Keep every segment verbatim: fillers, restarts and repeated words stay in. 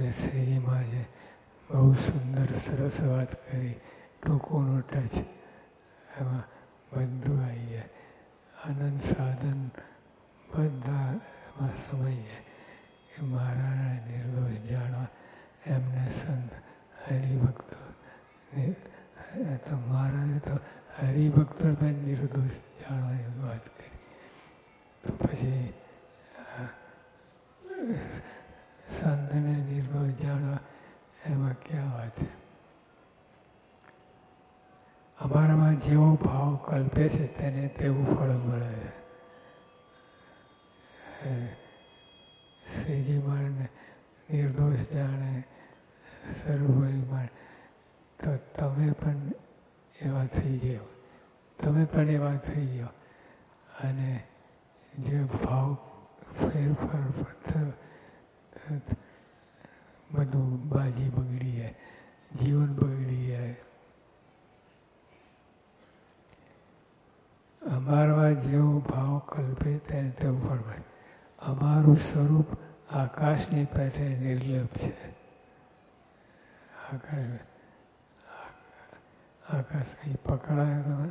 એટલે શ્રીજીમાં જે બહુ સુંદર સરસ વાત કરી, ટૂંકોનો ટચ, એમાં બધું આવી જાય. આનંદ સાધન બધા એમાં સમય કે મારા નિર્દોષ જાણવા એમને સંત હરિભક્તો તો મહારાજે તો હરિભક્તો પણ નિર્દોષ જાણવાની વાત કરી. તો પછી સંતને નિર્દોષ જાણવા એમાં ક્યાં વાત છે? અમારામાં જેવો ભાવ કલ્પે છે તેને તેવું ફળ મળે છે. શ્રીજીમાં નિર્દોષ જાણે સર્વમાં, તો તમે પણ એવા થઈ જાઓ, તમે પણ એવા થઈ જાઓ. અને જે ભાવ ફેરફાર થયો બધું બાજી બગડી જાય, જીવન બગડી જાય. અમારા જેવો ભાવ કલ્પે તેને તેવું ફળ મળે. અમારું સ્વરૂપ આકાશની પેઠે નિર્લેપ છે. આકાશ આકાશ કંઈ પકડાય તમે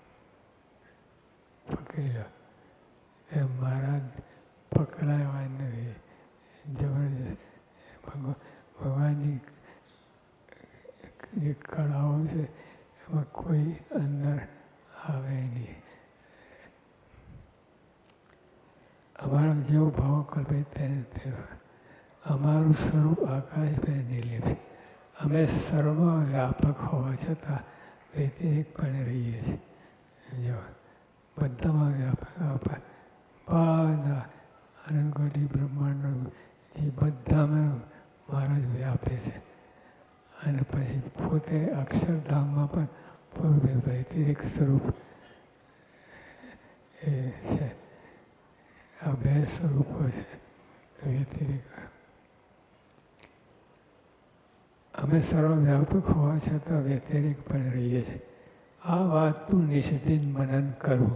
પકડી લો. એ મહારાજ પકડાયા નથી, જબરજસ્ત. ભગવાનની જે કળાઓ છે એમાં કોઈ અંદર આવે નહીં. અમારો જેવો ભાવ કલ્પે તેને તે અમારું સ્વરૂપ આકાશ પર નિર્લેપ છે. અમે સર્વ વ્યાપક હોવા છતાં વ્યતિરેકપણે રહીએ છીએ. જો બધામાં વ્યાપક બધા અનંતકોટી બ્રહ્માંડ જે બધામાં મહારાજ વ્યાપે છે. અને પછી પોતે અક્ષરધામમાં પણ પૂર્વે વ્યતિરેક સ્વરૂપ એ છે. આ બે સ્વરૂપો છે વ્યતિરેક. અમે સર્વવ્યાપક હોવા છતાં વ્યતિરેક પણ રહીએ છીએ. આ વાતનું નિષ્દિન મનન કરવું,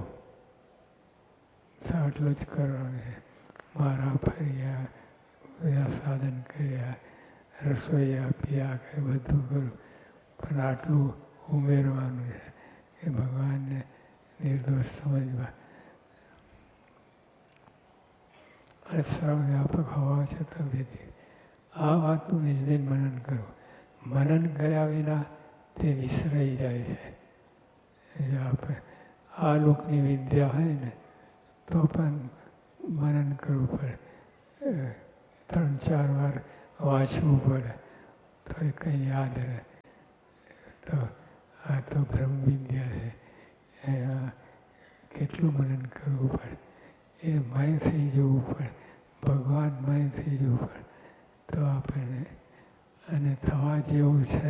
આટલું જ કરવાનું છે. મારા ફર્યા, બધા સાધન કર્યા, રસોઈ આપ્યા, કે બધું કરું, પણ આટલું ઉમેરવાનું છે કે ભગવાનને નિર્દોષ સમજવા. અને સર્વવ્યાપક હોવા છતાં વ્યતિરેક. આ વાતનું નિષ્દિન મનન કરવું. મનન કર્યા વિના તે વિસરાઈ જાય છે. આપણે આ લોકની વિદ્યા હોય ને તો પણ મનન કરવું પડે, ત્રણ ચાર વાર વાંચવું પડે તો એ કંઈ યાદ રહે. તો આ તો બ્રહ્મ વિદ્યા છે, એમાં કેટલું મનન કરવું પડે. એ મય થઈ જવું પડે, ભગવાન મય થઈ જવું પડે તો આપણને. અને થવા જેવું છે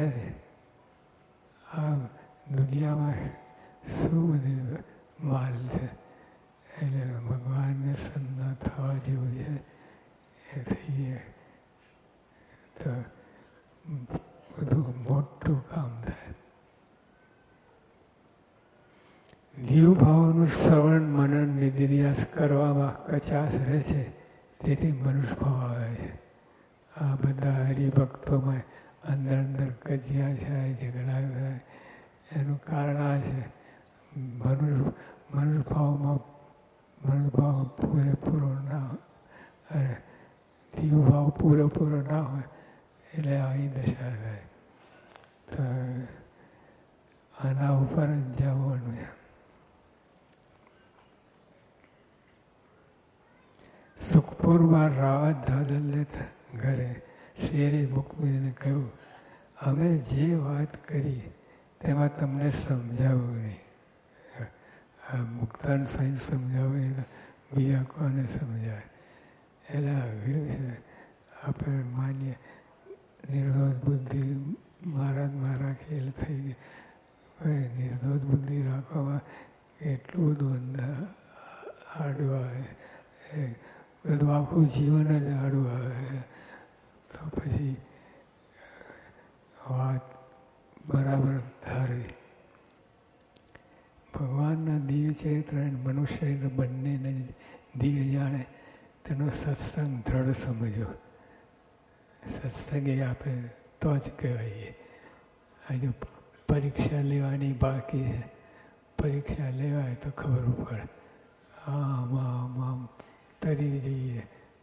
આ દુનિયામાં શું બધી માલ છે, એટલે ભગવાનને સંતના થવા જેવું છે એ થઈએ તો બધું મોટું કામ થાય. જીવભાવનું શ્રવણ મનન નિધિધ્યાસ કરવામાં કચાશ રહે છે, તેથી મનુષ્ય ભાવ આવે છે. આ બધા હરિભક્તોમાં અંદર અંદર કજિયા થાય, ઝઘડા થાય, એનું કારણ આ છે. મનુષ્ય મનુષ્યભાવમાં મનુષ્યભાવ પૂરેપૂરો ના હોય, જીવભાવ પૂરેપૂરો ના હોય એટલે આવી દશા થાય. તો આના ઉપર જ જવાનું. સુખપુરમાં રાવત દાદલ લેતા ઘરે શેરી મુકમીને કહ્યું, અમે જે વાત કરી તેમાં તમને સમજાવવું નહીં. આ મુક્તાન સ્વામી સમજાવવું નહીં તો બીજા કોને સમજાય? એટલે અઘરું છે. આપણે માનીએ નિર્દોષ બુદ્ધિ મહારાજ મારા ખેલ થઈ ગઈ. નિર્દોષ બુદ્ધિ રાખવામાં એટલું બધું અંદર આડું આવે, બધું આખું જીવન જ આડું આવે. તો પછી વાત બરાબર ધારવી. ભગવાનના દિવ્ય ચરિત્ર અને મનુષ્ય બંનેને દિવ્ય જાણે તેનો સત્સંગ દ્રઢ સમજો. સત્સંગ એ આપે તો જ કહેવાય. હજુ પરીક્ષા લેવાની બાકી છે. પરીક્ષા લેવાય તો ખબર પડે. આમ આમ આમ તરી જઈએ,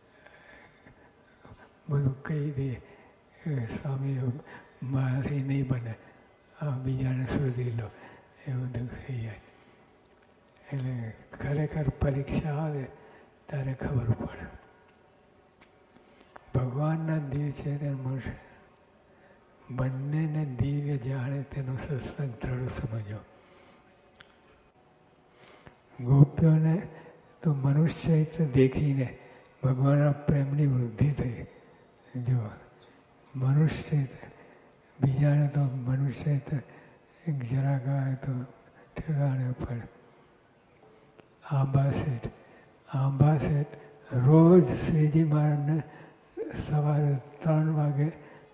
બધું કહી દઈએ સ્વામી મારાથી નહીં બને, આ બીજાને શોધી લો, એવું બધું થઈ જાય. એટલે ખરેખર પરીક્ષા આવે ત્યારે ખબર પડે. ભગવાનના દિવ્ય ચેતન મળશે. બંનેને દિવ્ય જાણે તેનો સત્સંગ દ્રઢ સમજો. ગોપીઓને તો મનુષ્ય ચરિત્ર દેખીને ભગવાનના પ્રેમની વૃદ્ધિ થઈ. જો મનુષ્ય બીજાને તો મનુષ્ય એક જરાક આવે તો ઠેકાણે પડે. આંબા શેઠ આંબા શેઠ રોજ શ્રીજી મહારાજને સવારે ત્રણ વાગે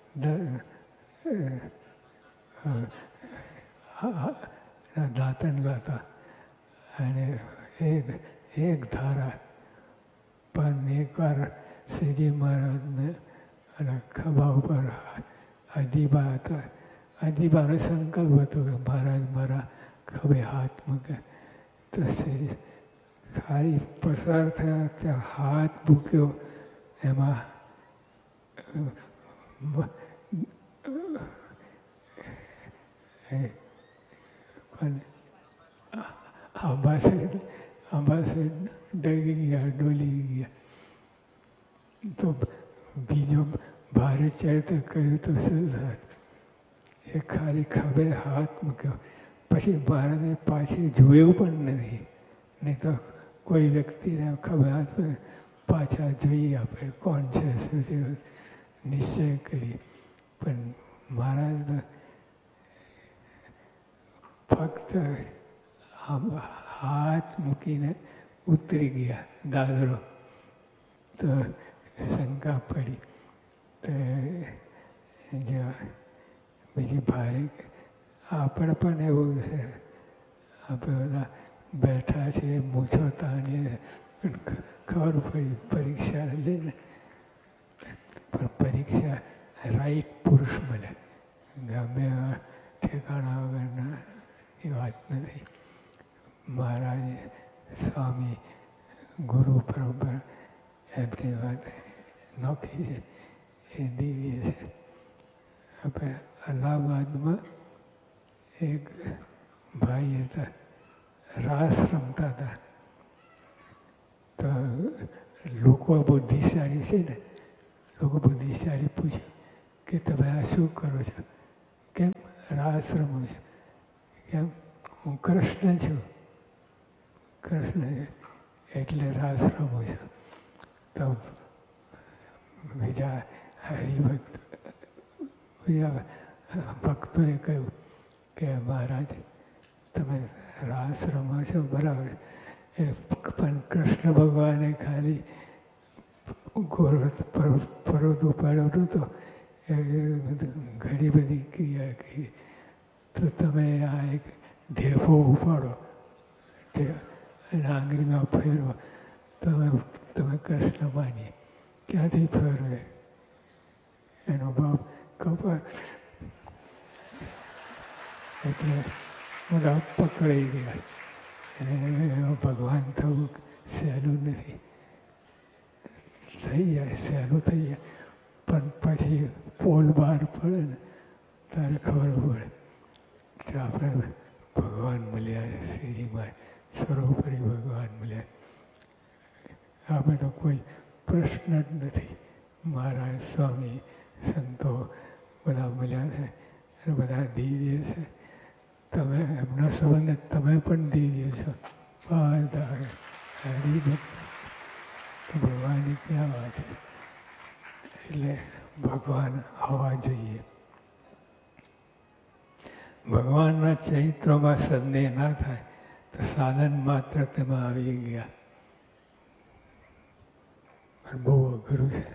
દાંતણ ગાતા અને એક એક ધારા પણ એકવાર શ્રીજી મહારાજને અને ખભા ઉપર અદીબા હતા. અદીબાનો સંકલ્પ હતો કે મહારાજ મારા ખભે હાથ મૂકે. તો શ્રીજી ખાલી પસાર થયા ત્યાં હાથ મૂક્યો. એમાં આંબા સાહેબ આંબા સાહેબ ડગી ગયા, ડોલી ગયા. તો બીજો ભારે ચરિત્ર કર્યું તો શું થાય? એ ખાલી ખભે હાથ મૂક્યો. પછી મહારાજે પાછી જોયું પણ નથી. નહીં તો કોઈ વ્યક્તિને ખભે હાથ પાછા જોઈએ આપણે કોણ છે શું છે નિશ્ચય કરી. પણ મહારાજ ફક્ત હાથ મૂકીને ઉતરી ગયા દાદરો. તો શંકા પડી. તો બીજી ભારે આપણે પણ એવું છે. આપણે બધા બેઠા છીએ, મૂછો તાણીએ, ખબર પડી પરીક્ષા લઈને. પણ પરીક્ષા રાઈટ પુરુષ મળે. ગમે ઠેકાણા વગરના એ વાત નથી. મહારાજે સ્વામી ગુરુ પરંપરા એમની વાત નોખી છે, એ દિવ્ય છે. આપણે અલ્હાબાદમાં એક ભાઈ હતા, રાસ રમતા હતા. તો લોકો બુદ્ધિશાળી છે ને, લોકો બુદ્ધિશાળી પૂછે કે તમે આ શું કરો છો? કેમ? રાસ રમું છું. કેમ? હું કૃષ્ણ છું. કૃષ્ણ એટલે રાસ રમું છું. તો બીજા હરિભક્ત બીજા ભક્તોએ કહ્યું કે મહારાજ તમે રાસ રમો છો બરાબર, એ પણ કૃષ્ણ ભગવાને ખાલી ગોરત પર્વત ઉપાડ્યો નહોતો, એ ઘણી બધી ક્રિયા કરી. તો તમે આ એક ઢેફો ઉપાડો, અને આંગળીમાં ફેરવો, તમે તમે કૃષ્ણ માની. ક્યાંથી ફેરવે? એનો બાપ કપા. એટલે બધા પકડાઈ ગયા. એને ભગવાન થવું સહેલું નથી. થઈ જાય, સહેલું થઈ જાય, પણ પછી પોલ બહાર પડે ને ત્યારે ખબર પડે કે આપણે ભગવાન મળ્યા છે. શ્રીજીમાં સર્વોપરી ભગવાન મળ્યા. આપણે તો કોઈ પ્રશ્ન જ નથી. મહારાજ સ્વામી સંતો બધા મળ્યા છે અને બધા દિવ્ય છે. તમે એમના સંબંધે તમે પણ દિવ્ય છો. બધા હરિભક્ત ભગવાનની ક્યાં વાત છે? એટલે ભગવાન હોવા જોઈએ. ભગવાનના ચરિત્રોમાં સંદેહ ના થાય તો સાધન માત્ર તેમાં આવી ગયા. પણ બહુ અઘરું છે.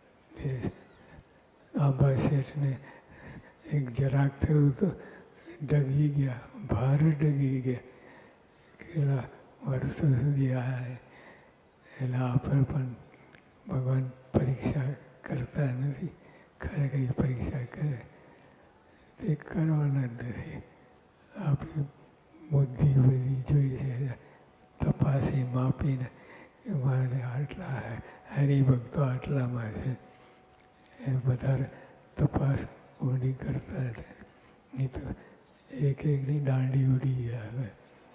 આંબા શેઠને એક જરાક થયું તો ડગી ગયા, ભારે ડગી ગયા. કેટલા વર્ષો સુધી આવ્યા. એટલે આપણે પણ ભગવાન પરીક્ષા કરતા નથી. ખરે કઈ પરીક્ષા કરે તે કરવાના જ નથી. આપણી બુદ્ધિ બધી જોઈ છે તપાસી માપીને કે મારે આટલા હરિભક્તો આટલામાં છે એ વધારે તપાસ ઊંડી કરતા છે. નહીં તો એક એકની દાંડી ઉડી આવે.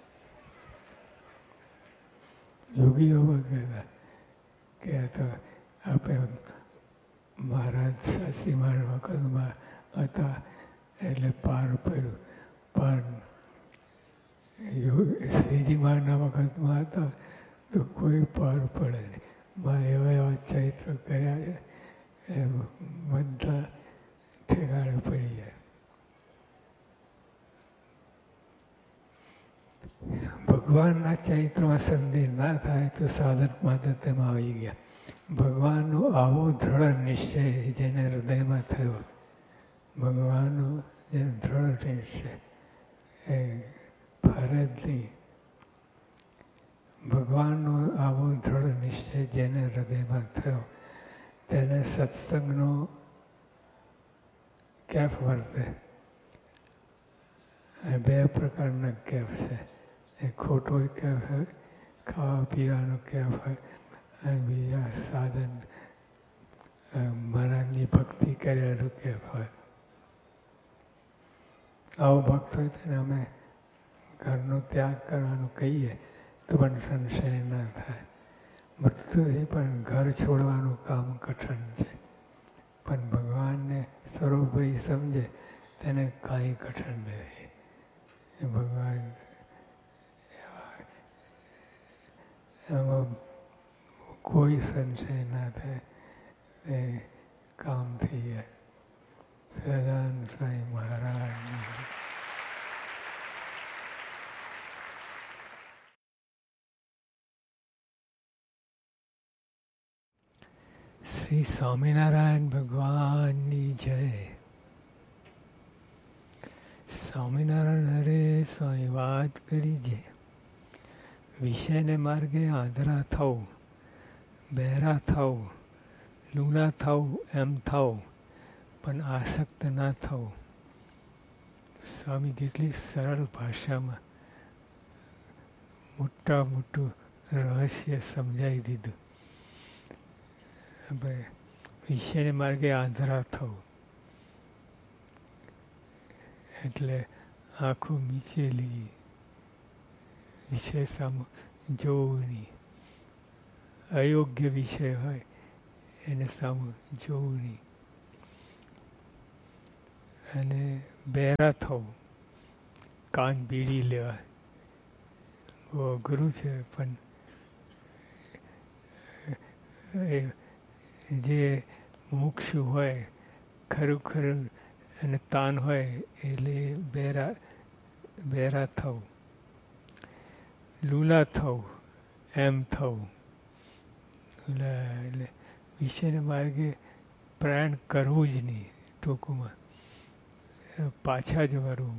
યોગીઓ કહેતા કે આ તો આપણે મહારાજ સાસીમાર વખતમાં હતા એટલે પાર પડ્યું. પણ શ્રીજી મહારાજના વખતમાં હતા તો કોઈ પાર પડે નહીં. મારે એવા એવા ચરિત્ર કર્યા છે એ બધા ઠેકાણે પડી જાય. ભગવાનના ચરિત્રમાં સંદેહ ના થાય તો સાધક માત્ર તેમાં આવી ગયા. ભગવાનનો આવો દ્રઢ નિશ્ચય જેને હૃદયમાં થયો, ભગવાનનો જેને દ્રઢ નિશ્ચય એ ફરજથી ભગવાનનો આવો દ્રઢ નિશ્ચય જેને હૃદયમાં થયો તેને સત્સંગનો કેફ વર્તે. બે પ્રકારના કેફ છે. એક ખોટો કેફ હોય, ખાવા પીવાનો કેફ હોય, અને બીજા સાધન મહારાજની ભક્તિ કર્યાનું કેફ હોય. આવો ભક્ત હોય તેને અમે ઘરનો ત્યાગ કરવાનું કહીએ તો પણ સંશય ના થાય. મૃત્યુથી પણ ઘર છોડવાનું કામ કઠણ છે, પણ ભગવાનને સર્વોપરી સમજે તેને કાંઈ કઠણ નથી. ભગવાન એમાં કોઈ સંશય ના થાય એ કામ થઈ જાય. સદાન સ્વામી મહારાજ. શ્રી સ્વામિનારાયણ ભગવાનની જય. સ્વામિનારાયણ હરે સ્વામી વાત કરી છે વિષયને માર્ગે આંધળા થવું, બહેરા થવું, લૂલા થવું એમ થવું, પણ આસક્ત ના થવું. સ્વામી કેટલી સરળ ભાષામાં મોટા મોટું રહસ્ય સમજાવી દીધું. ભાઈ વિષયને માર્ગે આંધળા થવું એટલે આંખો મીચેલી, વિષય સામું જોવું નહીં. અયોગ્ય વિષય હોય એને સામું જોવું નહીં. અને બહેરા થવું, કાન બીડી લેવા. બહુ અઘરું છે, પણ જે મુક્ષુ હોય ખરેખર અને તાન હોય એટલે બહેરા બહેરા થવું. લૂલા થવું એમ થવું. એટલે વિષયને માર્ગે પ્રયાણ કરવું જ નહીં. ટૂંકમાં પાછા જ વળવું,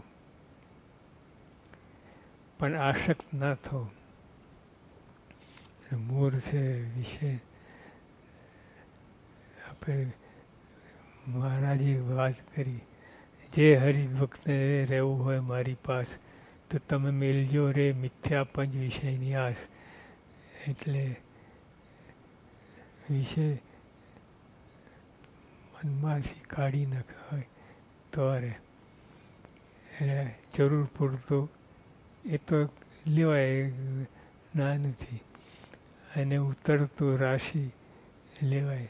પણ આસક્ત ના થવું. મૂળ છે વિષય. આપણે મહારાજે વાત કરી, જે હરિભક્તને રહેવું હોય મારી પાસ તો તમે મેલજો રે મિથ્યા પંચ વિષયની આસ. એટલે વિષય મનમાંથી કાઢી નાખ્યો હોય તો રે એને જરૂર પૂરતું એ તો લેવાય ના નથી. અને ઉતરતું રાશિ લેવાય.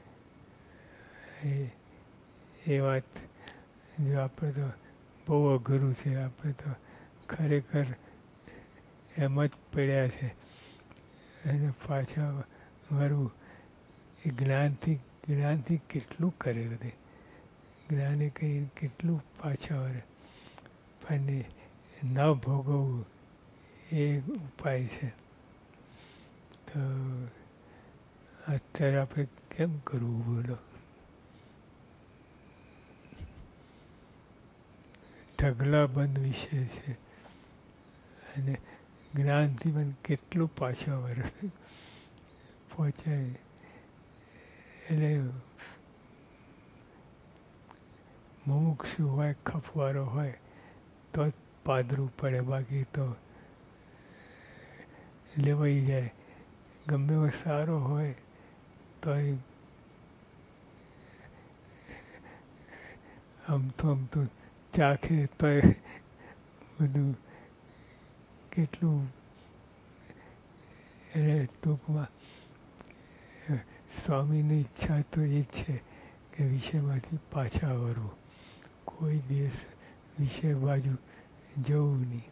એ એ વાત જો આપણે તો બહુ અઘરું છે. આપણે તો ખરેખર એમ જ પડ્યા છે. અને પાછા વળવું એ જ્ઞાનથી જ્ઞાનથી કેટલું કરે બધે. જ્ઞાને કંઈ કેટલું પાછા વળે, પણ ન ભોગવવું એ ઉપાય છે. તો અત્યારે આપણે કેમ કરવું બોલો? ઢગલાબંધ વિષય છે અને જ્ઞાનથી પણ કેટલું પાછા વળે પહોંચાય. એટલે મુમુક્ષુ હોય, ખપવારો હોય તો જ પાદરું પડે, બાકી તો લેવાઈ જાય. ગમે એવો સારો હોય તો આમ તો આમ તો ચાખે તો બધું કેટલું એને ટૂંકમાં સ્વામીની ઈચ્છા તો એ જ છે કે વિષયમાંથી પાછા વળવું, કોઈ દિવસ વિષય બાજુ જવું નહીં.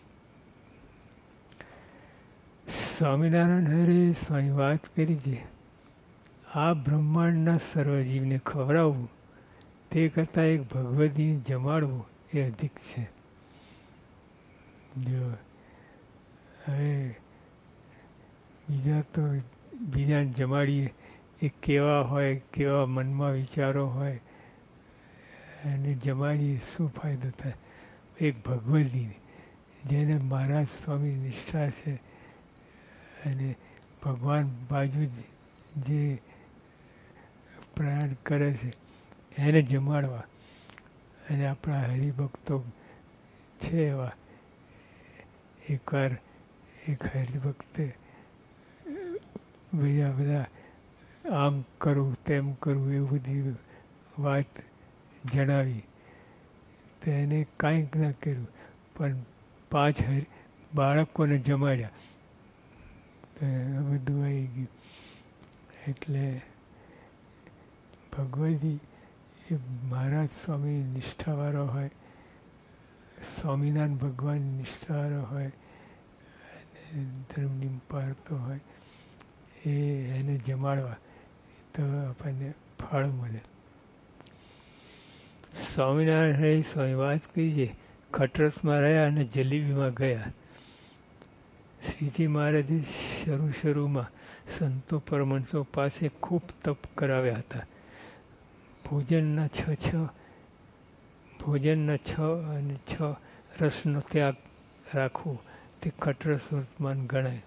સ્વામિનારાયણ હરે સ્વામી વાત કરી છે, આ બ્રહ્માંડના સર્વજીવને ખવડાવવું તે કરતાં એક ભગવદીને જમાડવું એ અધિક છે. જો હવે બીજા તો બીજાને જમાડીએ એ કેવા હોય, કેવા મનમાં વિચારો હોય, એને જમાડીએ શું ફાયદો થાય? એક ભગવદીને જેને મહારાજ સ્વામી નિષ્ઠા છે અને ભગવાન બાજુ જે પ્રયાણ કરે છે એને જમાડવા. અને આપણા હરિભક્તો છે એવા, એકવાર એક હરિભક્તે બીજા બધા આમ કરવું તેમ કરવું એવું બધી વાત જણાવી, તો એને કાંઈક ન કર્યું પણ પાંચ હરિ બાળકોને જમાડ્યા, તો બધું આવી ગયું. એટલે ભગવદી એ મહારાજ સ્વામી નિષ્ઠાવાળો હોય, સ્વામિનારાયણ ભગવાન નિષ્ઠાવાળો હોય અને ધર્મની પાળતો હોય, એ એને જમાડવા તો આપણને ફળ મળે. સ્વામિનારાયણ હરે સ્વામી વાત કરી છે, ખટરસમાં રહ્યા અને જલેબીમાં ગયા. શ્રીજી મહારાજે શરૂ શરૂમાં સંતો પરમહંસો પાસે ખૂબ તપ કરાવ્યા હતા. ભોજનના છ છ ભોજનના છ અને છ રસનો ત્યાગ રાખવો તે ખટરસ વર્તમાન ગણાય.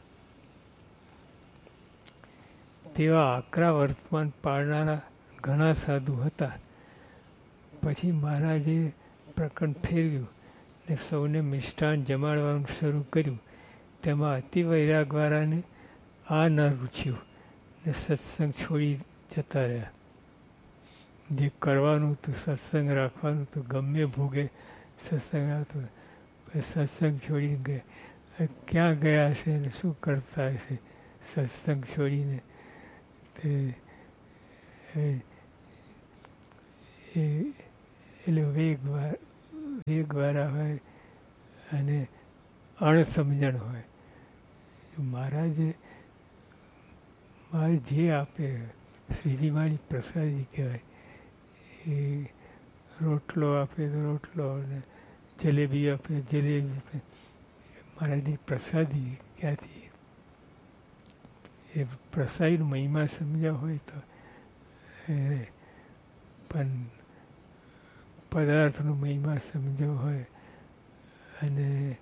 તેવા આકરા વર્તમાન પાળનારા ઘણા સાધુ હતા. પછી મહારાજે પ્રકરણ ફેરવ્યું ને સૌને મિષ્ટાન જમાડવાનું શરૂ કર્યું. તેમાં અતિ વૈરાગવાળાને આ ન રૂચ્યું ને સત્સંગ છોડી જતા રહ્યા. જે કરવાનું હતું, સત્સંગ રાખવાનું હતું, ગમે ભોગે સત્સંગ આવતો, સત્સંગ છોડીને ગયા. ક્યાં ગયા છે ને શું કરતા હશે સત્સંગ છોડીને? તે એટલે વેગવાર વેગવાળા હોય અને અણસમજણ હોય. મહારાજે મારે જે આપે શ્રીજી મારી પ્રસાદી કહેવાય. એ રોટલો આપે તો રોટલો, અને જલેબી આપે જલેબી આપે. મહારાજની પ્રસાદી ક્યાંથી? એ પ્રસાદીનો મહિમા સમજ્યા હોય તો એ પણ પદાર્થનો મહિમા સમજ્યો હોય અને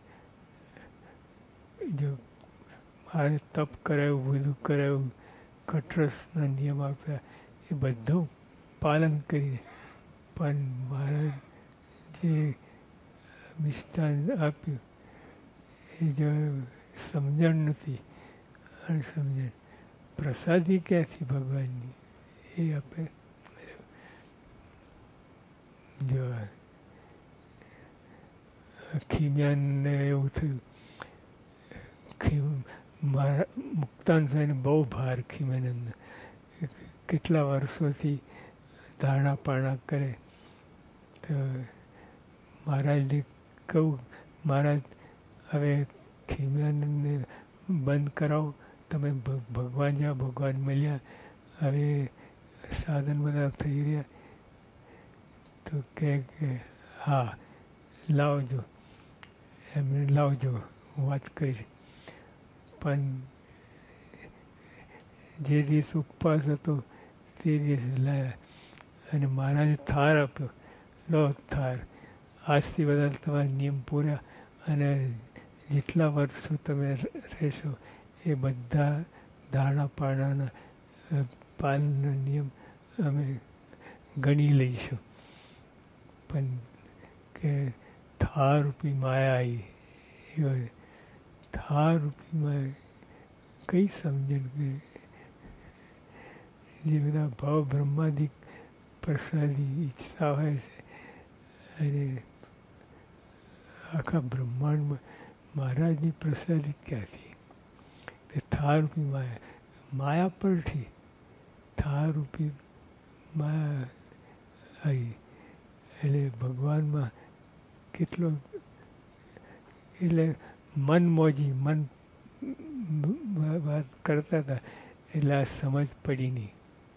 જો મારે તપ કરાવ્યું, બધું કરાવ્યું, ખટરસના નિયમ આપ્યા, એ બધું પાલન કરીને પણ મહારાજ જે મિષ્ટાન આપ્યું એ જો સમજણ નથી, અણસમજણ. પ્રસાદી ક્યાંથી ભગવાનની? એ આપે. જો ખીમ્યાનને એવું થયું, ખીમ મારા મુક્તાન સ્વામીને બહુ ભાર ખીમ્યાનંદને, કેટલા વર્ષોથી ધારણા પારણા કરે. તો મહારાજને કહું, મહારાજ હવે ખીમ્યાનંદને બંધ કરાવો, તમે ભગવાન જ્યાં ભગવાન મળ્યા, હવે સાધન બધા થઈ રહ્યા. તો કહે કે હા લાવજો, એમને લાવજો, હું વાત કરીશ. પણ જે દિવસ ઉપવાસ હતો તે દિવસે લાવ્યા અને મહારાજે થાર આપ્યો, લો થાર, આજથી બધા તમારા નિયમ પૂરા અને જેટલા વર્ષો તમે રહેશો એ બધા ધારણા પારણાના પાલનના નિયમ અમે ગણી લઈશું. પણ કે થાર રૂપી માયા આવી, થાર રૂપી માયા કઈ સમજણ કે જે બધા ભાવ બ્રહ્માદિક પ્રસાદી ઈચ્છતા હોય છે અને આખા બ્રહ્માંડમાં મહારાજની પ્રસાદી ક્યાંથી? તે થાર રૂપી માયા, માયા પરથી થાર રૂપી માયા આવી. એટલે ભગવાનમાં કેટલો, એટલે મનમોજી મન વાત કરતા હતા એટલે આ સમજ પડી નહીં.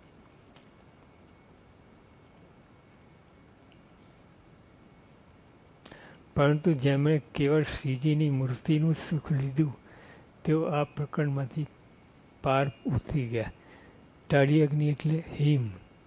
પરંતુ જેમણે કેવળ શ્રીજીની મૂર્તિનું સુખ લીધું તેઓ આ પ્રકરણમાંથી પાર ઉતરી ગયા. ટાળી અગ્નિ એટલે હિમ,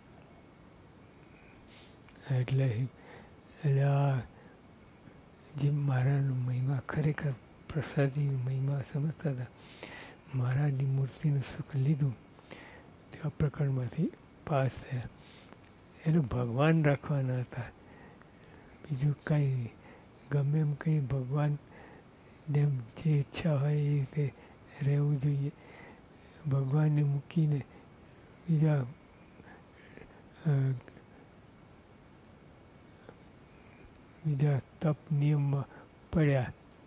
એટલે એટલે આ જે મહારાજનો મહિમા, ખરેખર પ્રસાદીનો મહિમા સમજતા હતા, મહારાજની મૂર્તિનું સુખ લીધું તે આ પ્રકરણમાંથી પાસ થયા. એટલે ભગવાન રાખવાના હતા, બીજું કાંઈ નહીં. ગમે એમ કંઈ ભગવાન જેમ જે ઈચ્છા હોય એ રીતે રહેવું જોઈએ. ભગવાનને મૂકીને બીજા બીજા તપ નિયમમાં પડ્યા.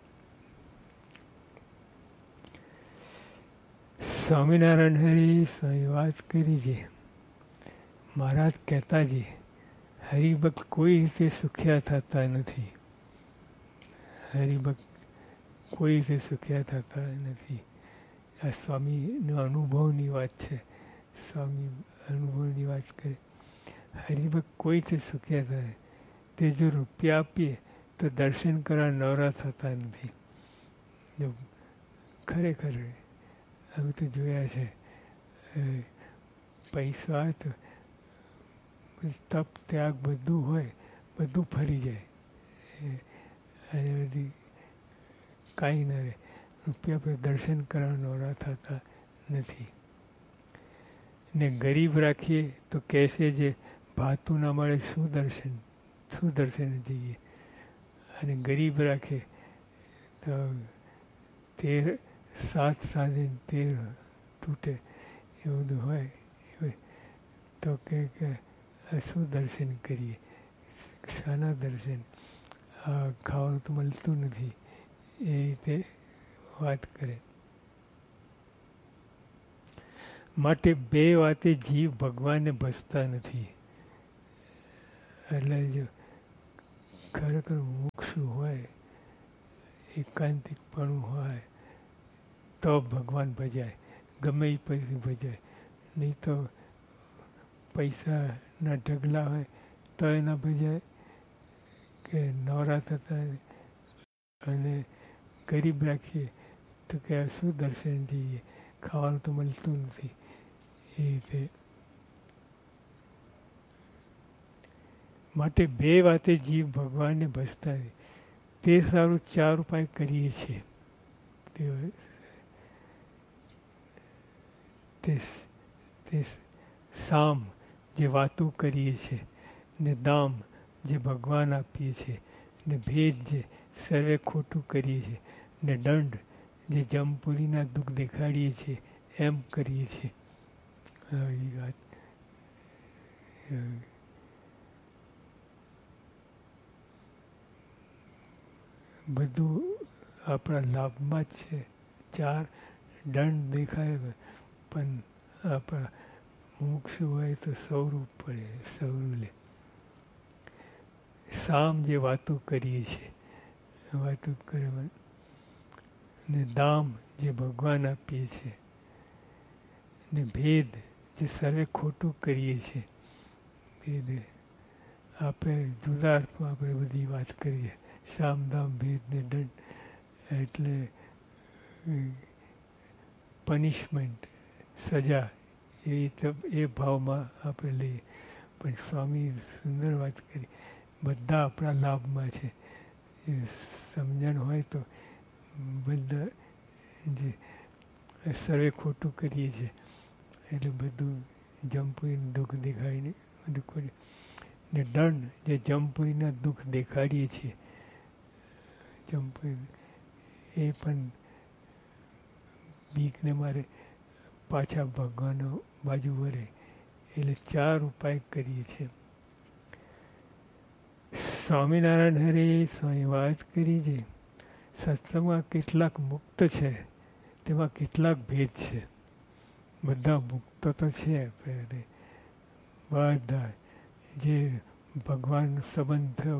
સ્વામિનારાયણ હરિ સ્વામી વાત કરી છે. મહારાજ કહેતા છે હરિભક્ત કોઈ રીતે સુખ્યા થતા નથી, હરિભક્ત કોઈ રીતે સુખ્યા થતા નથી. આ સ્વામીનો અનુભવની વાત છે. સ્વામી અનુભવની વાત કરે. હરિભક્ત કોઈ રીતે સુખ્યા થાય, તે જો રૂપિયા આપીએ તો દર્શન કરવા નવરા થતા નથી. જો ખરેખર અમે તો જોયા છે, પૈસા હોય તો તપ ત્યાગ બધું હોય, બધું ફરી જાય અને બધી કાંઈ ન રહે. રૂપિયા પર દર્શન કરવા નવરા થતા નથી. ને ગરીબ રાખીએ તો કહેશે જે ભાતું ના મળે શું દર્શન, શું દર્શન જઈએ. અને ગરીબ રાખે તો તેર સાત સાધે તેર તૂટે એવું બધું હોય. તો કે શું દર્શન કરીએ, શાના દર્શન, આ ખાવાનું તો મળતું નથી, એ રીતે વાત કરે. માટે બે વાતે જીવ ભગવાનને ભજતા નથી. એટલે જો ખરેખર મોક્ષ હોય, એકાંતિકપણું હોય તો ભગવાન ભજાય, ગમે એ પછી ભજાય. નહીં તો પૈસાના ઢગલા હોય તો એના ભજાય, કે નવરા થતા અને ગરીબ રાખીએ તો કે શું દર્શન જઈએ, ખાવાનું તો મળતું નથી. એ રીતે માટે બે વાતે જીવ ભગવાનને ભજતા નથી. તે સારું ચાર ઉપાય કરીએ છીએ. તે તે સામ જે વાતો કરીએ છીએ, ને દામ જે ભગવાન આપીએ છીએ, ને ભેદ જે સર્વે ખોટું કરીએ છીએ, ને દંડ જે જમપુરીના દુઃખ દેખાડીએ છીએ એમ કરીએ છીએ. આવી વાત બધું આપણા લાભમાં જ છે. ચાર દંડ દેખાય પણ આપણા મોક્ષ હોય તો સૌરું પડે, સૌરું લે. સામ જે વાતો કરીએ છીએ, વાતો કરે, ને દામ જે ભગવાન આપીએ છીએ, ને ભેદ જે સર્વે ખોટું કરીએ છીએ. ભેદ આપણે જુદા અર્થમાં આપણે બધી વાત કરીએ. સામ દામ ભેદ ને દંડ એટલે પનિશમેન્ટ, સજા, એવી એ ભાવમાં આપણે લઈએ. પણ સ્વામી સુંદર વાત કરી, બધા આપણા લાભમાં છે. સમજણ હોય તો બધા જે સર્વે ખોટું કરીએ છીએ એટલે બધું જંપીને દુઃખ દેખાડીને બધું કરે ને દંડ જે જમપુરીના દુઃખ દેખાડીએ છીએ, જમપુરી એ પણ બીકને મારે પાછા ભગવાન બાજુ વરે, એટલે ચાર ઉપાય કરીએ છીએ. સ્વામિનારાયણ હરે સ્વામી વાત કરી છે સત્સંગમાં કેટલાક મુક્ત છે, તેમાં કેટલાક ભેદ છે. બધા મુક્ત તો છે, બધા જે ભગવાનનો સંબંધ થયો,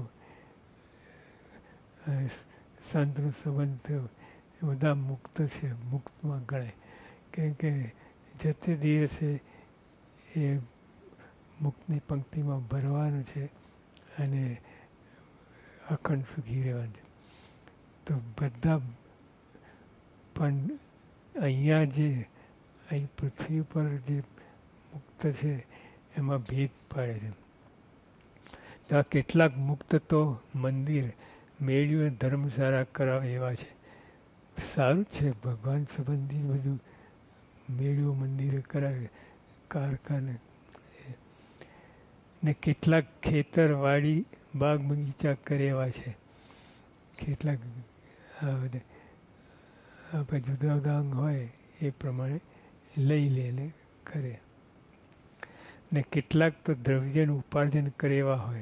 સંતનો સંબંધ થયો, એ બધા મુક્ત છે. મુક્તમાં ગણાય, કેમ કે જતે દિવસે એ મુક્તની પંક્તિમાં ભરવાનું છે અને અખંડ સુખી રહેવાનું છે. તો બધા પણ અહીંયા જે અહીં પૃથ્વી પર જે મુક્ત છે એમાં ભેદ પાડે છે. તો આ કેટલાક મુક્ત તો મંદિર મેળ્યું ધર્મશાળા કરાવે એવા છે. સારું છે, ભગવાન સંબંધી બધું મેળ્યું મંદિરે કરાવે, કારખાને. ને કેટલાક ખેતર વાડી બાગ બગીચા કરે એવા છે. કેટલાક આ બધા આપણે જુદા જુદા અંગ હોય એ પ્રમાણે લઈ લે કરે. ને કેટલાક તો દ્રવ્યનું ઉપાર્જન કરે એવા હોય.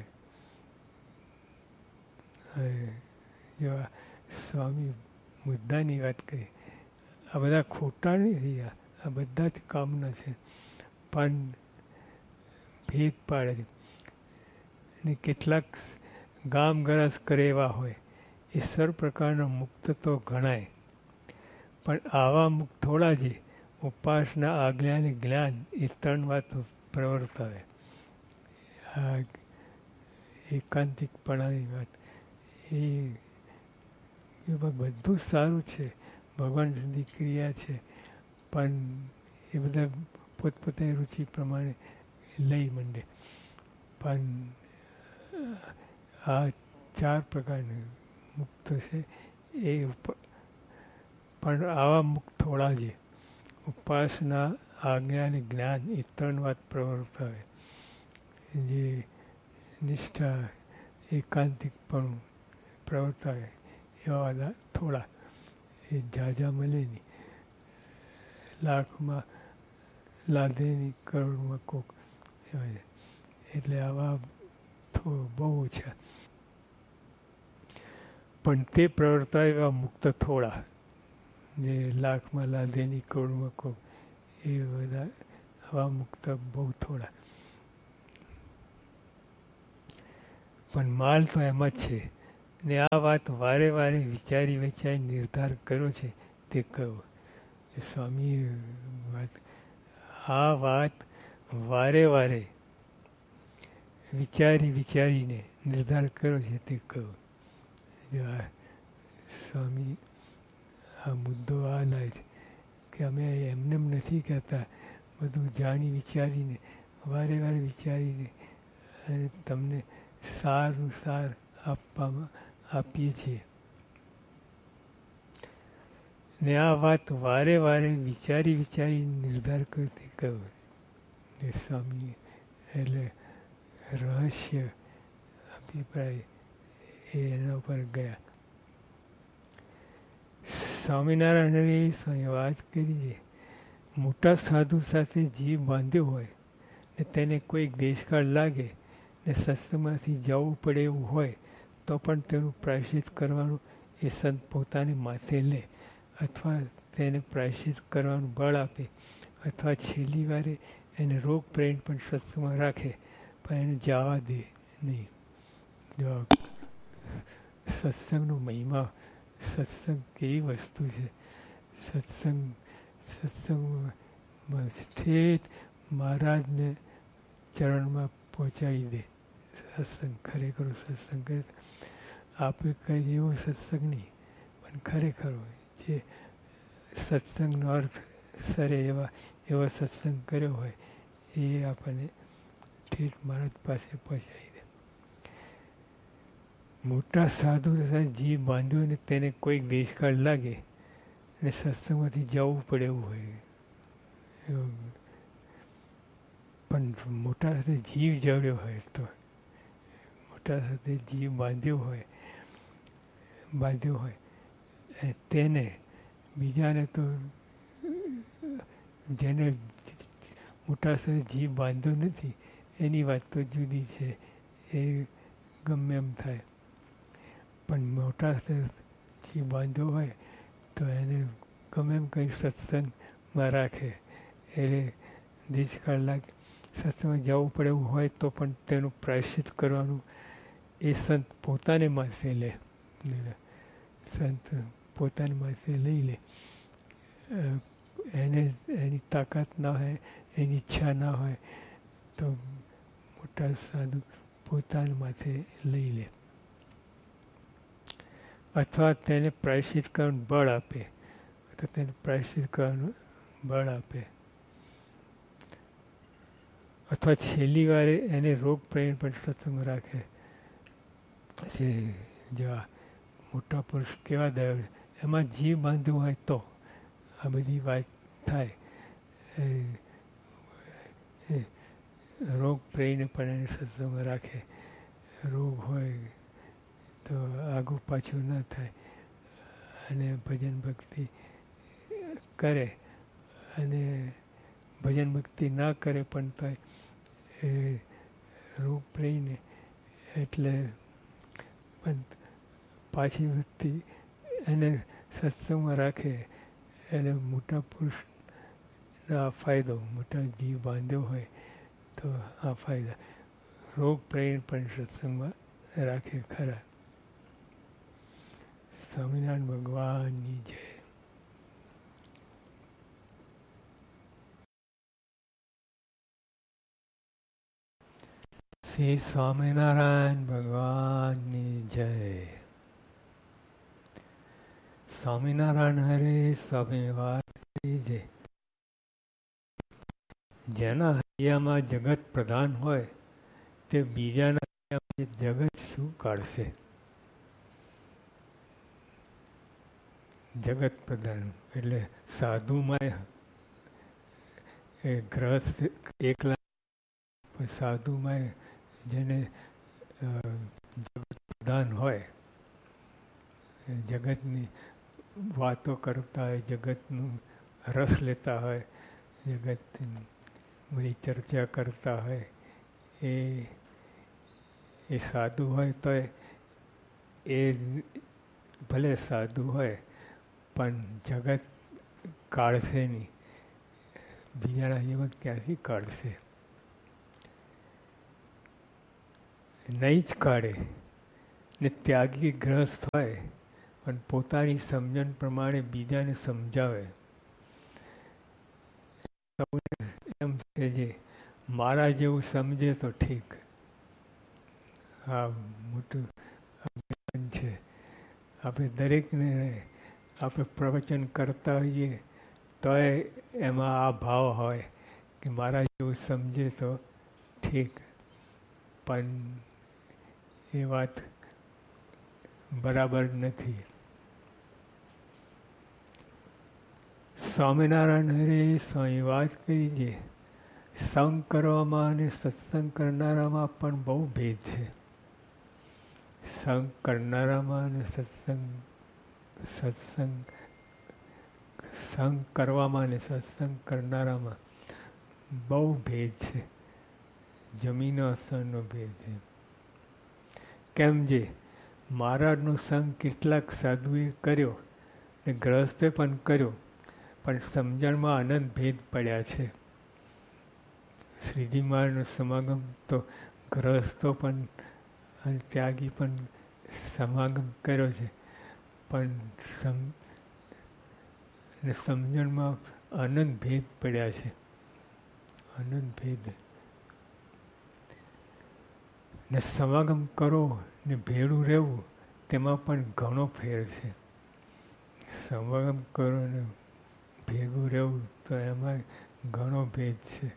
જેવા સ્વામી મુદ્દાની વાત કરી, આ બધા ખોટા નથી, આ બધા જ કામના છે, પણ ભેદ પાડે છે. અને કેટલાક ગામ ગરાસ કરે એવા હોય, એ સર્વ પ્રકારના મુક્ત તો ગણાય, પણ આવા મુક્ત થોડા છે. ઉપાસના, આજ્ઞા અને જ્ઞાન એ ત્રણ વાતો પ્રવર્તાવે. આ એકાંતિકપણાની વાત એ એ બધું સારું છે, ભગવાન સુધી ક્રિયા છે, પણ એ બધા પોતપોતાની રુચિ પ્રમાણે લઈ મંડે. પણ આ ચાર પ્રકારના મુક્ત છે એ પણ આવા મુક્ત થોડા છે. ઉપાસના, આજ્ઞા અને જ્ઞાન એ ત્રણ વાત પ્રવર્તાવે. જે નિષ્ઠા, એકાંતિકપણું પ્રવર્તાવે એવા બધા થોડા, એ ઝાઝા મળે નહીં. લાખમાં લાદે નહીં, કરોડમાં કોક એવા છે. એટલે આવા બહુ ઓછા, પણ તે પ્રવર્તાવે એવા મુક્ત થોડા, જે લાખમાં લાદે નહીં, કરોડમાં કોક, એ બધા આવા મુક્ત બહુ થોડા. પણ માલ તો એમાં જ છે. ને આ વાત વારે વારે વિચારી વિચારી નિર્ધાર કર્યો છે તે કહ્યું. સ્વામી વાત આ વાત વારે વારે વિચારી વિચારીને નિર્ધાર કર્યો છે તે કહ્યું. સ્વામી આ મુદ્દો આ લાય છે કે અમે એમને એમ નથી કહેતા, બધું જાણી વિચારીને વારે વારે વિચારીને અને તમને સારું સાર આપવામાં આપીએ છીએ. ને આ વાત વારે વારે વિચારી વિચારી નિર્ધાર કરતી કહ્યું. ને સ્વામી એટલે રહસ્ય અભિપ્રાય એ એના ઉપર ગયા. સ્વામિનારાયણએ સ્વામી વાત કરી છે, મોટા સાધુ સાથે જીવ બાંધ્યો હોય ને તેને કોઈક દેશકાળ લાગે ને સત્સંગમાંથી જવું પડે એવું હોય તો પણ તેનું પ્રાયશ્ચિત કરવાનું એ સંત પોતાને માથે લે, અથવા તેને પ્રાયશ્ચિત કરવાનું બળ આપે, અથવા છેલ્લી વારે એને રોગ પ્રેમ પણ સત્સંગમાં રાખે, પણ એને જવા દે નહીં. જો સત્સંગનો મહિમા, સત્સંગ કેવી વસ્તુ છે. સત્સંગ સત્સંગમાં ઠેઠ મહારાજને ચરણમાં પહોંચાડી દે. સત્સંગ ખરેખર સત્સંગ કરે. આપણે કહીએ એવો સત્સંગ નહીં, પણ ખરેખર જે સત્સંગનો અર્થ સરે એવા એવો સત્સંગ કર્યો હોય એ આપણને ઠેઠ મહારાજ પાસે પહોંચાડી દે. મોટા સાધુ સાથે જીવ બાંધ્યો અને તેને કોઈક દેશકાળ લાગે અને સત્સંગમાંથી જવું પડે એવું હોય, પણ મોટા સાથે જીવ જડ્યો હોય તો મોટા સાથે જીવ બાંધ્યો હોય બાંધ્યો હોય તેને બીજાને તો જેને મોટા સાથે જીવ બાંધ્યો નથી એની વાત તો જુદી છે, એ ગમે એમ થાય. પણ મોટા સાથે જીવ બાંધ્યો હોય તો એને ગમે એમ કંઈ સત્સંગમાં રાખે. એટલે દીજ કલાક સત્સંગમાં જવું પડે એવું હોય તો પણ તેનું પ્રાયશ્ચિત કરવાનું એ સંત પોતાને માથે લે. સંત પોતાની માથે લઈ લે. એને એની તાકાત ના હોય, એની ઈચ્છા ના હોય તો મોટા સાધુ પોતાના માથે લઈ લે, અથવા તેને પ્રાયશ્ચિત કરવાનું બળ આપે અથવા તેને પ્રાયશ્ચિત કરવાનું બળ આપે, અથવા છેલ્લી વારે એને રોગ પ્રવીણ પણ સત્સંગ રાખે. જે જેવા મોટા પુરુષ કેવા દયા, એમાં જીવ બાંધવું હોય તો આ બધી વાત થાય. રોગ પ્રવીણ પણ એને સત્સંગ રાખે. રોગ હોય તો આગું પાછું ન થાય અને ભજન ભક્તિ કરે, અને ભજન ભક્તિ ના કરે પણ તો એ રોગ પ્રવીણ એટલે પણ પાછી વૃત્તિ એને સત્સંગમાં રાખે. એને મોટા પુરુષનો આ ફાયદો, મોટા જીવ બાંધ્યો હોય તો આ ફાયદા. રોગ પ્રવીણ પણ સત્સંગમાં રાખે ખરા. સ્વામિનારાયણ ભગવાનની જય. શ્રી સ્વામિનારાયણ ભગવાનની જય. સ્વામિનારાયણ હરે સ્વામિવારની જય. જેના હૈયામાં જગત પ્રધાન હોય તે બીજાના હૈયામાં જગત શું કાઢશે? જગત પ્રધાન એટલે સાધુમાં એ ગ્રસ્ત એકલા, સાધુમાં જેને જગત પ્રધાન હોય, જગતની વાતો કરતા હોય, જગતનું રસ લેતા હોય, જગતની બધી ચર્ચા કરતા હોય, એ એ સાધુ હોય તો એ ભલે સાધુ હોય પણ જગત કાઢશે નહીં. બીજાના જીવન ક્યાંથી કાઢશે? નહીં જ કાઢે. ને ત્યાગી ગ્રસ્ત હોય પણ પોતાની સમજણ પ્રમાણે બીજાને સમજાવે. એમ છે જે મારા જેવું સમજે તો ઠીક. આ મોટું અભિમાન છે. આપણે દરેકને આપણે પ્રવચન કરતા હોઈએ તો એમાં આ ભાવ હોય કે મારા જેવું સમજે તો ઠીક, પણ એ વાત બરાબર નથી. સ્વામિનારાયણ હરે સ્વામી વાત કરી છે. સંગ કરવામાં અને સત્સંગ કરનારામાં પણ બહુ ભેદ છે. સંગ કરનારામાં અને સત્સંગ સત્સંગ સંગ કરવામાં અને સત્સંગ કરનારામાં બહુ ભેદ છે. જમીન આસમાનનો ભેદ છે. કેમ જે મહારાજનો સંગ કેટલાક સાધુએ કર્યો ને ગ્રહસ્થે પણ કર્યો, પણ સમજણમાં અનંત ભેદ પડ્યા છે. શ્રીજી મહારાજનો સમાગમ તો ગ્રહસ્થો પણ અને ત્યાગી પણ સમાગમ કર્યો છે, પણ સમ અને સમજણમાં અનંત ભેદ પડ્યા છે. અનંત ભેદ. ને સમાગમ કરો ને ભેળું રહેવું તેમાં પણ ઘણો ફેર છે. સમાગમ કરો ને ભેગું રહેવું તો એમાં ઘણો ભેદ છે.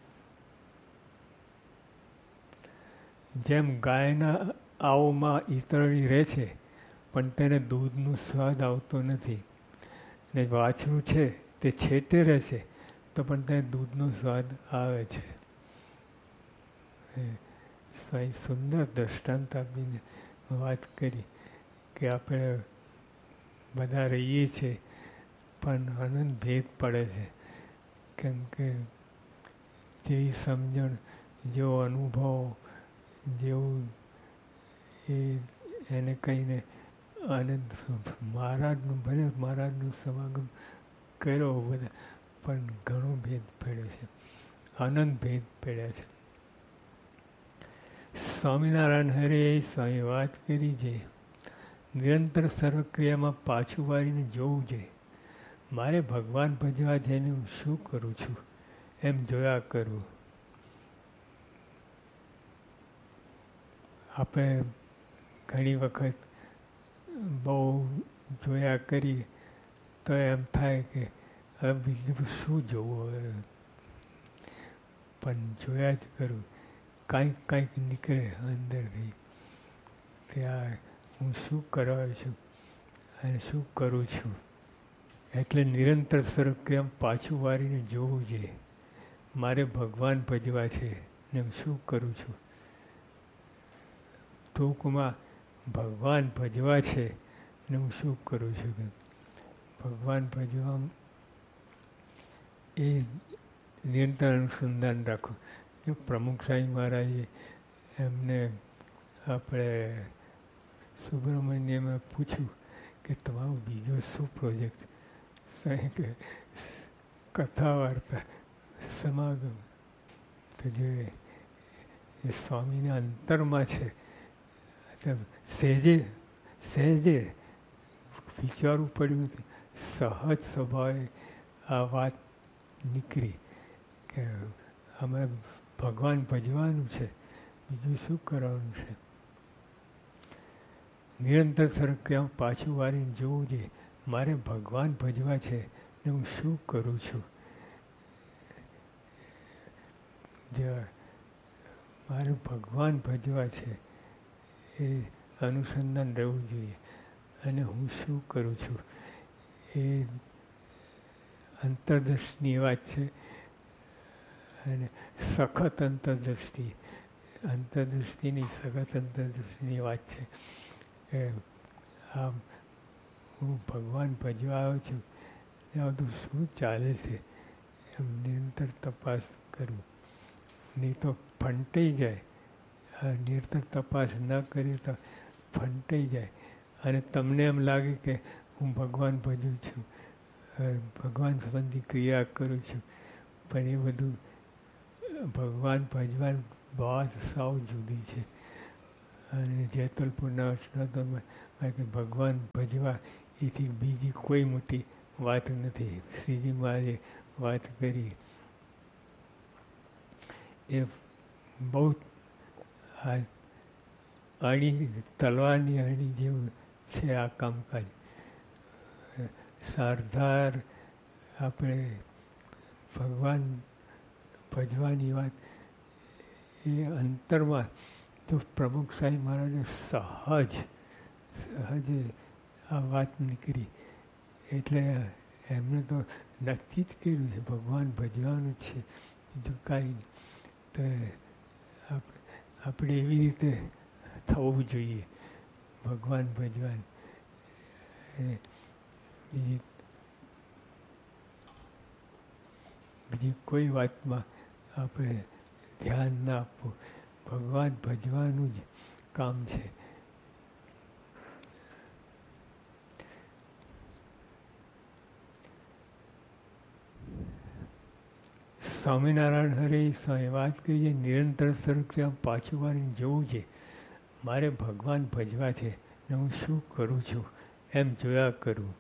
જેમ ગાયના આવમાં ઈતરડી રહે છે પણ તેને દૂધનો સ્વાદ આવતો નથી, ને વાછરું છે તે છેટે રહે છે તો પણ તેને દૂધનો સ્વાદ આવે છે. સ્વામી સુંદર દ્રષ્ટાંત આપીને વાત કરી કે આપણે બધા રહીએ છીએ પણ અનંત ભેદ પડે છે. કેમ કે જેવી સમજણ, જેવો અનુભવ, જેવું એ એને કહીને આનંદ મહારાજનું ભલે મહારાજનું સમાગમ કર્યો બધા, પણ ઘણો ભેદ પડ્યો છે, અનંત ભેદ પડ્યા છે. સ્વામિનારાયણ હરે સ્વામી વાત કરી છે, નિરંતર સર્વક્રિયામાં પાછું વાળીને જોવું છે. મારે ભગવાન ભજવા છે ને હું શું કરું છું એમ જોયા કરવું. આપણે ઘણી વખત બહુ જોયા કરીએ તો એમ થાય કે હવે બીજું શું જોવું હવે, પણ જોયા જ કરું. કાંઈક કાંઈક નીકળે અંદરથી કે આ હું શું કરવા છું અને શું કરું છું. એટલે નિરંતર સર્વક્રિયામાં પાછું વાળીને જોવું જોઈએ. મારે ભગવાન ભજવા છે ને હું શું કરું છું. ટૂંકમાં ભગવાન ભજવા છે ને હું શું કરું છું. ભગવાન ભજવા એ નિરંતર અનુસંધાન રાખો. જો પ્રમુખ સાંઈ મહારાજે એમને આપણે સુબ્રમણ્યમાં પૂછ્યું કે તમારો બીજો શું પ્રોજેક્ટ? સાંઈ કે કથા વાર્તા સમાગમ. તો જે એ સ્વામીના અંતરમાં છે, સહેજે સહેજે વિચારવું પડ્યું નથી, સહજ સ્વભાવે આ વાત નીકળી કે અમે ભગવાન ભજવાનું છે, બીજું શું કરવાનું છે. નિરંતર સર્વક્રિયામાં પાછું વાળીને જોવું જોઈએ. મારે ભગવાન ભજવા છે ને હું શું કરું છું. જે મારે ભગવાન ભજવા છે એ અનુસંધાન રહેવું જોઈએ. અને હું શું કરું છું એ અંતરદૃષ્ટિની વાત છે. અને સખત અંતરદૃષ્ટિ, અંતરદૃષ્ટિની સખત અંતરદૃષ્ટિની વાત છે કે આમ હું ભગવાન ભજવા આવ્યો છું ને આ બધું શું ચાલે છે એમ નિરંતર તપાસ કરું. નહીં તો ફંટાઈ જાય. આ નિરંતર તપાસ ન કરીએ તો ફંટાઈ જાય અને તમને એમ લાગે કે હું ભગવાન ભજું છું, ભગવાન સંબંધી ક્રિયા કરું છું, પણ એ બધું ભગવાન ભજવા વાત સાવ જુદી છે. અને જેતલપુરના અષ્ટાવક્રમાં કે ભગવાન ભજવા એથી બીજી કોઈ મોટી વાત નથી. શ્રીજી મહારાજે વાત કરી એ બહુ આ અણી તલવારની અણી જેવું છે આ કામકાજ. સરદાર આપણે ભગવાન ભજવાની વાત એ અંતરમાં તો પ્રમુખ સાંઈ મહારાજે સહજ સહજે આ વાત નીકળી. એટલે એમને તો નક્કી જ કર્યું છે ભગવાન ભજવાનું જ છે, બીજું કાંઈ નહીં. તો આપણે એવી રીતે થવું જોઈએ ભગવાન ભજવાન. બીજી બીજી કોઈ વાતમાં આપણે ધ્યાન ના આપવું. ભગવાન ભજવાનું જ કામ છે. સ્વામિનારાયણ હરે સ્વામી વાત કરીએ, નિરંતર સર્વક્રિયામાં પાછું વાળીને જોવું છે. મારે ભગવાન ભજવા છે ને હું શું કરું છું એમ જોયા કરું.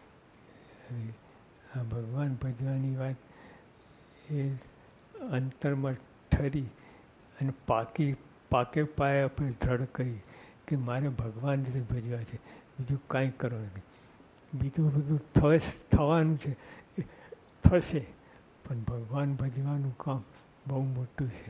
આ ભગવાન ભજવાની વાત એ અંતરમાં ઠરી અને પાકી પાકે પાયે આપણે દ્રઢ કરી કે મારે ભગવાન જ ભજવા છે, બીજું કાંઈ કરવાનું નથી. બીજું બધું થશે થવાનું છે એ થશે, પણ ભગવાન ભજવાનું કામ બહુ મોટું છે.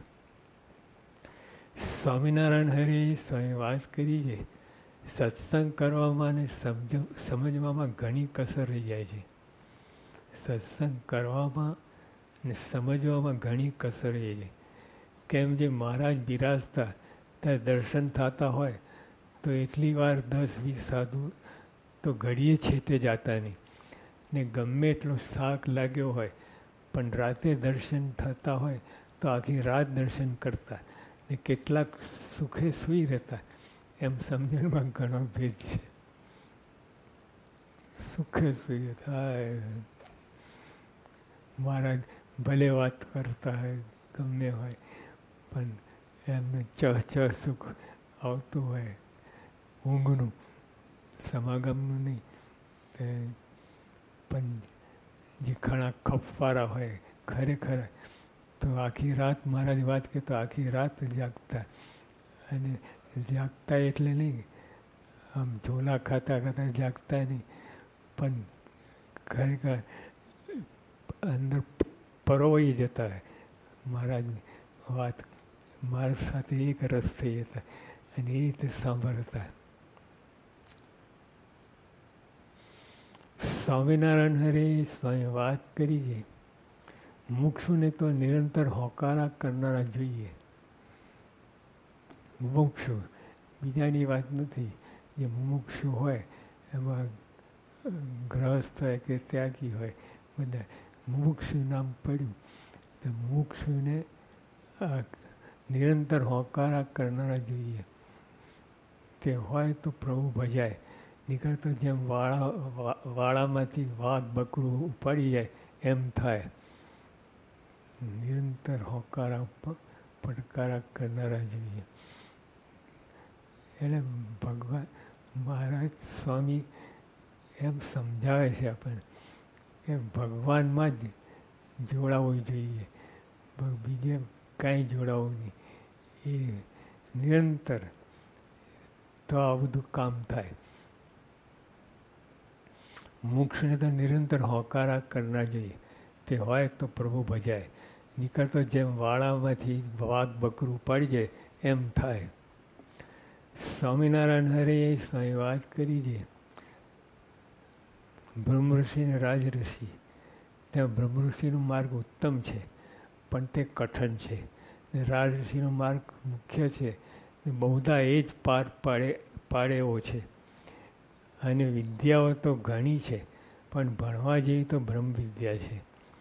સ્વામિનારાયણ હરે સ્વામી વાત કરી છે, સત્સંગ કરવામાં અને સમજ સમજવામાં ઘણી કસર રહી જાય છે. સત્સંગ કરવામાં અને સમજવામાં ઘણી કસર રહી જાય. કેમ જે મહારાજ બિરાજતા ત્યાં દર્શન થતા હોય તો એટલી વાર દસ વીસ સાધુ તો ઘડીએ છેટે જતા નહીં, ને ગમે એટલો શાક લાગ્યો હોય પણ રાતે દર્શન થતા હોય તો આખી રાત દર્શન કરતા, ને કેટલાક સુખે સૂઈ રહેતા. એમ સમજણમાં ઘણો ભેદ છે. સુખે સૂઈ થાય મહારાજ ભલે વાત કરતા હોય ગમે હોય પણ એમને ચ ચ સુખ આવતું હોય, ઊંઘનું સમાગમનું નહીં. તે પણ જે ઘણા ખપવાળા હોય ખરેખર તો આખી રાત મહારાજ વાત કે તો આખી રાત જાગતા. અને જાગતા એટલે નહીં આમ ઝોલા ખાતા ખાતા જાગતા નહીં, પણ ખરેખર અંદર પરોવાઈ જતા હોય મહારાજની વાત, મારા સાથે એક રસ થઈ જતા અને એ રીતે સાંભળતા. સ્વામિનારાયણ હરે સ્વામી વાત કરી છે, મુમુક્ષુને તો નિરંતર હોકારા કરનારા જોઈએ. મુમુક્ષુ બીજાની વાત નથી. જે મુમુક્ષુ હોય એમાં ગ્રહસ્થ હોય કે ત્યાગી હોય, બધા મુમુક્ષુ નામ પડ્યું તો મુમુક્ષુને નિરંતર હોકારા કરનારા જોઈએ. તે હોય તો પ્રભુ ભજાય, નીકળતો જેમ વાળા વાળામાંથી વાઘ બકરું ઉપાડી જાય એમ થાય. નિરંતર હોકારા પડકારા કરનારા જોઈએ. એટલે ભગવાન મહારાજ સ્વામી એમ સમજાવે છે આપણને કે ભગવાનમાં જ જોડાવવું જોઈએ, બીજે કાંઈ જોડાવવું નહીં. એ નિરંતર તો આ બધું કામ થાય. મોક્ષને તો નિરંતર હોકારા કરના જોઈએ. તે હોય તો પ્રભુ ભજાય, નીકળતો જેમ વાળામાંથી વાઘ બકરું પડી જાય એમ થાય. સ્વામિનારાયણ હરે સ્વામી વાત કરી છે, બ્રહ્મઋષિ ને રાજઋષિ. ત્યાં બ્રહ્મઋષિનો માર્ગ ઉત્તમ છે પણ તે કઠણ છે, ને રાજઋષિનો માર્ગ મુખ્ય છે ને બહુધા એ જ પાર પાડે પાડે એવો છે. અને વિદ્યાઓ તો ઘણી છે પણ ભણવા જેવી તો બ્રહ્મ વિદ્યા છે.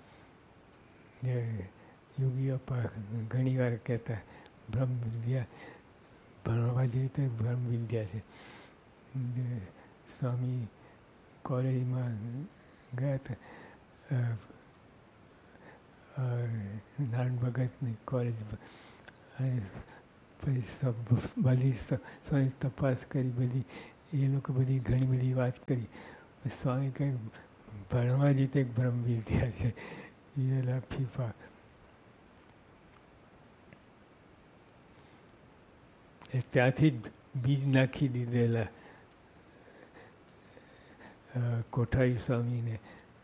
યોગીઓ ઘણી વાર કહેતા બ્રહ્મ વિદ્યા ભણવા જેવી તો બ્રહ્મ વિદ્યા છે. સ્વામી કોલેજમાં ગયા હતા, નારાયણ ભગતની કોલેજમાં, અને પછી સબ બધી સ્વામી તપાસ કરી, બધી એ લોકો બધી ઘણી બધી વાત કરી. સ્વામી કંઈક ભણવા જેવી તો એક બ્રહ્મ વિદ્યા છે. એ ફીફા એ ત્યાંથી જ બીજ નાખી દીધેલા કોઠારી સ્વામીને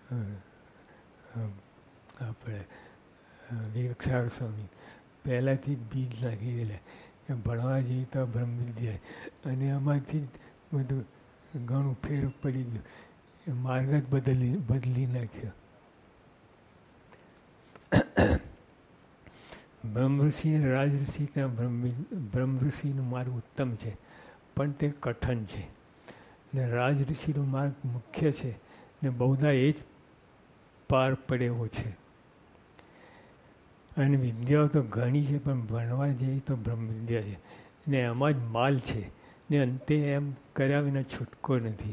આપણે વીરક્ષાર સ્વામી પહેલાંથી જ બીજ નાખી દેલા કે ભણવા જઈએ તો બ્રહ્મ વિદ્યા. અને આમાંથી જ બધું ઘણું ફેર પડી ગયું, એ માર્ગ જ બદલી બદલી નાખ્યો. બ્રહ્મઋષિ અને રાજઋષિ ત્યાં બ્રહ્મ બ્રહ્મઋષિનો માર્ગ ઉત્તમ છે પણ તે કઠણ છે, ને રાજઋષિનો માર્ગ મુખ્ય છે ને બહુધા એ જ પાર પડે એવો છે. અને વિદ્યાઓ તો ઘણી છે પણ ભણવા જેવી તો બ્રહ્મ વિદ્યા છે, ને એમાં જ માલ છે, ને અંતે એમ કર્યા વિના છૂટકો નથી.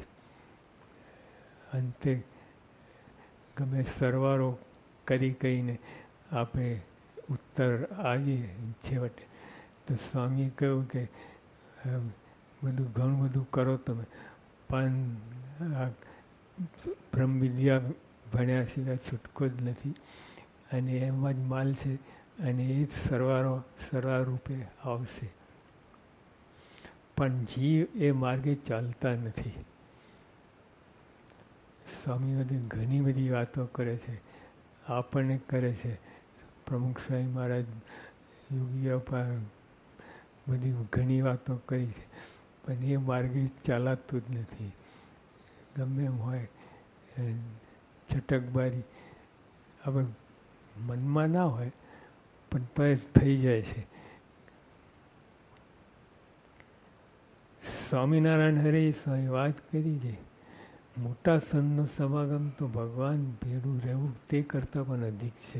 અંતે ગમે સરવારો કરી કહીને આપણે ઉત્તર આવીએ છેવટે તો સ્વામીએ કહ્યું કે બધું ઘણું બધું કરો તમે પણ આ બ્રહ્મ વિદ્યા ભણ્યા સિવાય છૂટકો જ નથી. અને એમાં જ માલ છે અને એ જ સરવારો સરવાર રૂપે આવશે. પણ જીવ એ માર્ગે ચાલતા નથી. સ્વામી બધી ઘણી બધી વાતો કરે છે, આપણને કરે છે. પ્રમુખ સ્વામી મહારાજ યોગીઓ પર બધી ઘણી વાતો કરી છે પણ એ માર્ગે ચાલાતું જ નથી. ગમે એમ હોય છટકબારી આપણે મનમાં ના હોય પણ તો એ થઈ જાય છે. સ્વામિનારાયણ હરે સ્વામી વાત કરી છે, મોટા સંતનો સમાગમ તો ભગવાન ભેરું રહેવું તે કરતાં પણ અધિક છે.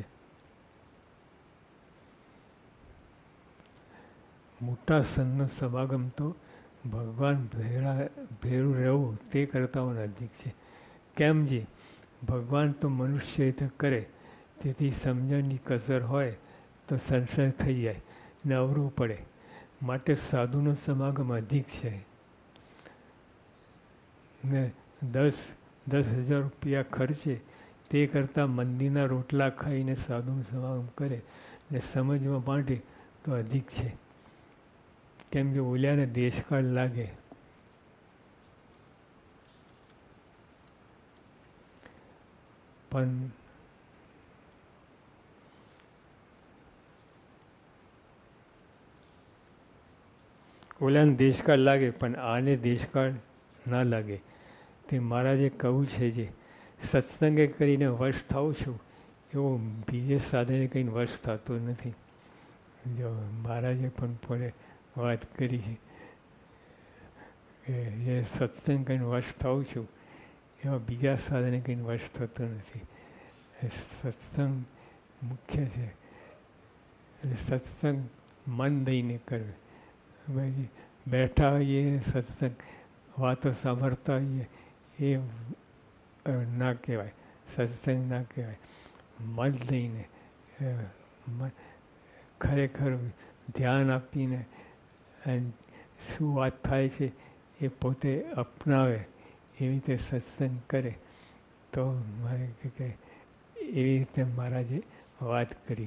મોટા સંતનો સમાગમ તો ભગવાન ભેળા ભેરું રહેવું તે કરતાં પણ અધિક છે. કેમ છે? ભગવાન તો મનુષ્ય રીતે કરે, તેથી સમજણની કસર હોય તો સંશય થઈ જાય ને અવરું પડે, માટે સાધુનો સમાગમ અધિક છે. ને દસ દસ હજાર રૂપિયા ખર્ચે તે કરતાં મંદિરના રોટલા ખાઈને સાધુનો સમાગમ કરે ને સમજવા માટે તો અધિક છે. કેમ કે ઓલ્યાને દેશકાળ લાગે. પણ ઓલાને દેશકાળ લાગે પણ આને દેશકાળ ના લાગે. તે મહારાજે કહ્યું છે જે સત્સંગે કરીને વશ થાઉં છું એવો બીજે સાધને કંઈ વશ થતો નથી. જો મહારાજે પણ પડે વાત કરી છે કે એ સત્સંગ કંઈ વશ થાઉં છું એવા બીજા સાધને કંઈ વશ થતો નથી. એ સત્સંગ મુખ્ય છે. એટલે સત્સંગ મન દઈને કરવે. ભાઈ બેઠા હોઈએ સત્સંગ વાતો સાંભળતા હોઈએ એ ના કહેવાય, સત્સંગ ના કહેવાય. મન દઈને ખરેખર ધ્યાન આપીને શું વાત થાય છે એ પોતે અપનાવે એવી રીતે સત્સંગ કરે તો મારે કે એવી રીતે મહારાજે વાત કરી.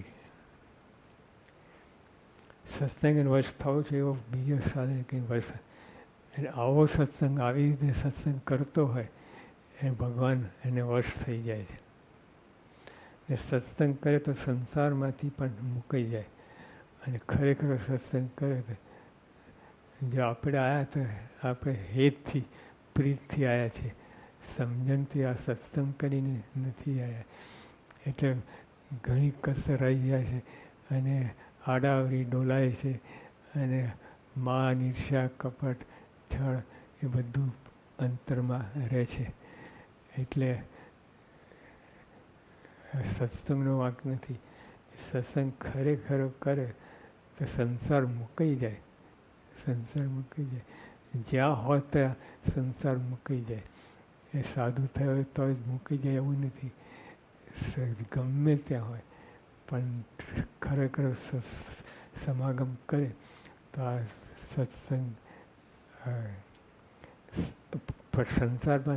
સત્સંગ વશ થાવ છો એવો બીજો સાધન કંઈ વશ. એટલે આવો સત્સંગ આવી રીતે સત્સંગ કરતો હોય એ ભગવાન એને વશ થઈ જાય છે. એ સત્સંગ કરે તો સંસારમાંથી પણ મુકાઈ જાય અને ખરેખર સત્સંગ કરે તો જો આપણે આવ્યા તો આપણે હેતથી પ્રીતથી આવ્યા છીએ, સમજણથી આ સત્સંગ કરીને નથી આવ્યા. એટલે ઘણી કસર રહી જાય છે અને આડાવરી ડોલાય છે અને માન, ઈર્ષ્યા, કપટ, છળ એ બધું અંતરમાં રહે છે. એટલે સત્સંગનો વાંક નથી. સત્સંગ ખરેખર કરે તો સંસાર મુકાઈ જાય, સંસાર મુકાઈ જાય. જ્યાં હોય ત્યાં સંસાર મુકાઈ જાય. એ સાધુ થયો હોય તો જ મૂકી જાય એવું નથી. ગમે ત્યાં હોય પણ ખરેખર સમાગમ કરે તો આ સત્સંગ સંસારમાં